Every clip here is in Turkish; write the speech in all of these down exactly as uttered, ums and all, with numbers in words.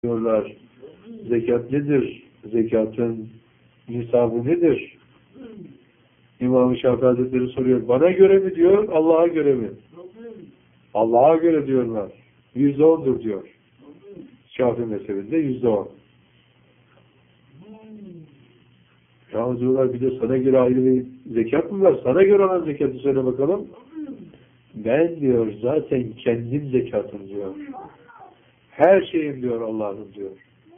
diyorlar. Zekat nedir? Zekatın nisabı nedir? İmam-ı Şafii Hazretleri soruyor. Bana göre mi diyor, Allah'a göre mi? Allah'a göre diyorlar. Yüzde ondur diyor. Şafii mezhebinde yüzde on. Ya diyorlar bir de sana göre ayrı bir zekat mı var? Sana göre olan zekatı söyle bakalım. Ben diyor zaten kendim zekatım diyor. Her şeyim diyor Allah'ım diyor.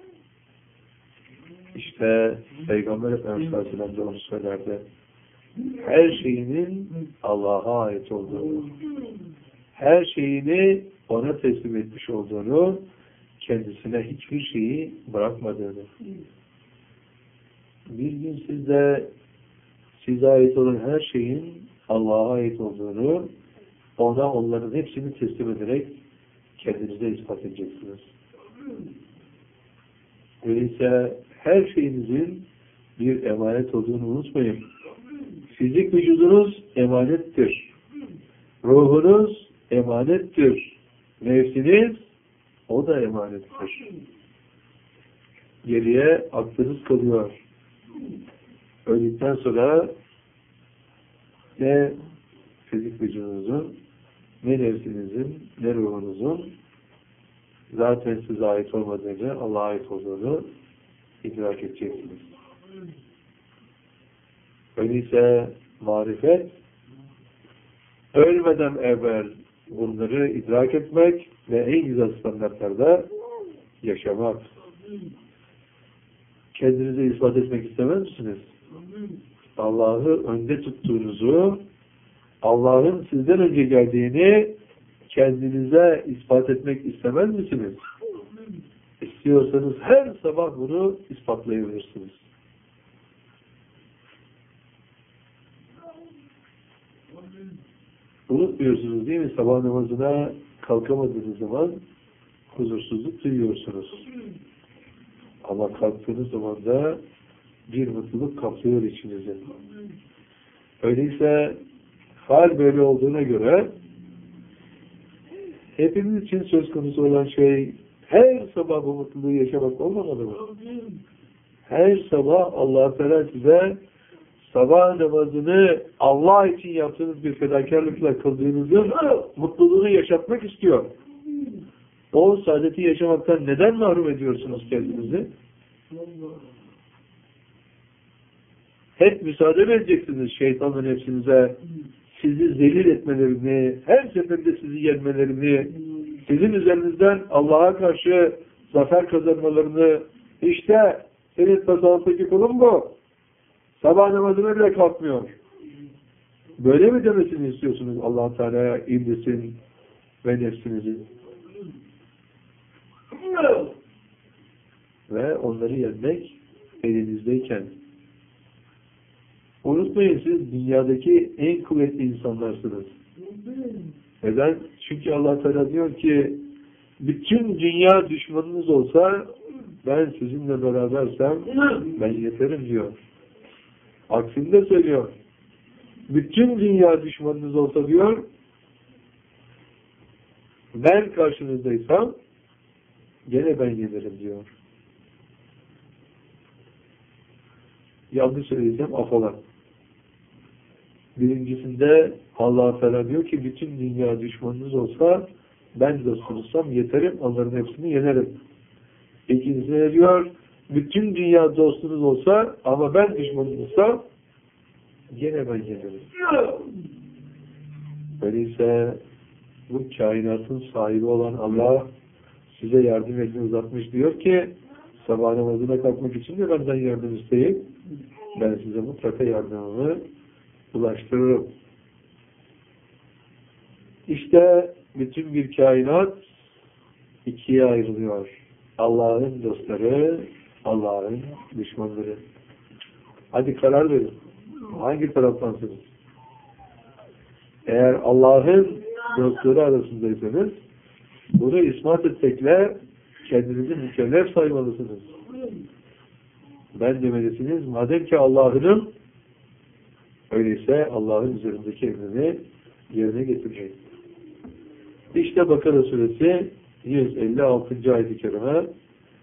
İşte Peygamber Efendimiz Aleyhisselam da onu söylerdi. Her şeyinin Allah'a ait olduğunu, her şeyini ona teslim etmiş olduğunu, kendisine hiçbir şeyi bırakmadığını. Bir gün sizde size ait olan her şeyin Allah'a ait olduğunu, ona onların hepsini teslim ederek kendinize ispat edeceksiniz. Öyleyse her şeyinizin bir emanet olduğunu unutmayın. Fizik vücudunuz emanettir. Ruhunuz emanettir. Nefsiniz o da emanettir. Geriye aklınız kalıyor. Öldükten sonra ne fizik vücudunuzun, ne nefsinizin, ne ruhunuzun zaten size ait olmadığını, Allah'a ait olduğunu idrak edeceksiniz. Öyleyse marifet ölmeden evvel bunları idrak etmek ve en güzel standartlarda yaşamak. Kendinize ispat etmek istemez misiniz? Allah'ı önde tuttuğunuzu, Allah'ın sizden önce geldiğini kendinize ispat etmek istemez misiniz? İstiyorsanız her sabah bunu ispatlayabilirsiniz. Unutmuyorsunuz değil mi? Sabah namazına kalkamadığınız zaman huzursuzluk duyuyorsunuz. Ama kalktığınız zaman da bir mutluluk kaplıyor içinizi. Öyleyse hal böyle olduğuna göre hepimiz için söz konusu olan şey her sabah bu mutluluğu yaşamak olmamalı mı? Her sabah Allah Teala size sabah namazını Allah için yaptığınız bir fedakarlıkla kıldığınızın mutluluğunu yaşatmak istiyor. O saadeti yaşamaktan neden mahrum ediyorsunuz kendinizi? Hep müsaade vereceksiniz şeytanın nefsinize, sizi zelil etmelerini, her seferinde sizi yenmelerini, sizin üzerinizden Allah'a karşı zafer kazanmalarını. İşte senin tasavvuftaki kulun bu. Sabah namazına bile kalkmıyor. Böyle mi demesini istiyorsunuz Allah-u Teala'ya indirsin ve nefsinizi? Ve onları yenmek elinizdeyken. Unutmayın siz dünyadaki en kuvvetli insanlarsınız. Neden? Çünkü Allah Teala diyor ki bütün dünya düşmanınız olsa ben sizinle berabersem ben yeterim diyor. Aksinde söylüyor. Bütün dünya düşmanınız olsa diyor ben karşınızdaysam gene ben yenerim diyor. Yanlış söyleyeceğim, affola. Birincisinde Allah Teala diyor ki bütün dünya düşmanınız olsa ben dostunuzsam yeterim, onların hepsini yenerim. İkincisinde diyor bütün dünya dostunuz olsa ama ben düşmanınızsam gene ben yenerim. Öyleyse bu kainatın sahibi olan Allah size yardım elini uzatmış diyor ki sabah namazına kalkmak için de benden yardım isteyin. Ben size mutlaka yardımımı ulaştırırım. İşte bütün bir kainat ikiye ayrılıyor. Allah'ın dostları, Allah'ın düşmanları. Hadi karar verin. Hangi taraftansınız? Eğer Allah'ın dostları arasındaysanız bunu ispat etmekle kendinizi mükellef saymalısınız. Ben demelisiniz, madem ki Allah'ınım, öyleyse Allah'ın üzerindeki emrini yerine getireceğim. İşte Bakara suresi yüz elli altıncı ayet-i kerime